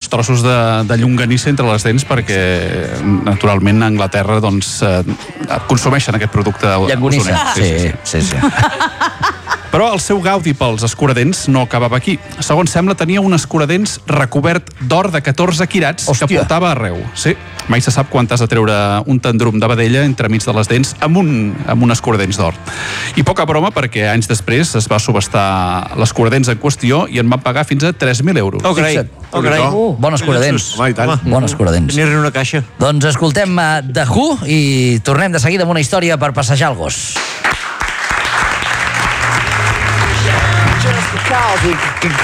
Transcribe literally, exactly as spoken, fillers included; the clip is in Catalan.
trossos de, de llonganissa entre les dents perquè, naturalment, a Anglaterra doncs, eh, consumeixen aquest producte. Llonganissa, sí, sí, sí, sí. Però el seu gaudi pels escuradents no acabava aquí. Segons sembla, tenia un escuradents recobert d'or de catorze quirats Hòstia. que portava arreu. Sí, mai se sap quan t'has de treure un tendrum de vedella entremig de les dents amb un, amb un escuradents d'or. I poca broma, perquè anys després es va subestar l'escuradents en qüestió i en van pagar fins a tres mil euros. Oh, carai. Oh, carai. Uh, bon escuradents. Home, i tant. Bon escuradents. Tenir una caixa. Doncs escoltem uh, The Who i tornem de seguida amb una història per passejar el gos. Just because we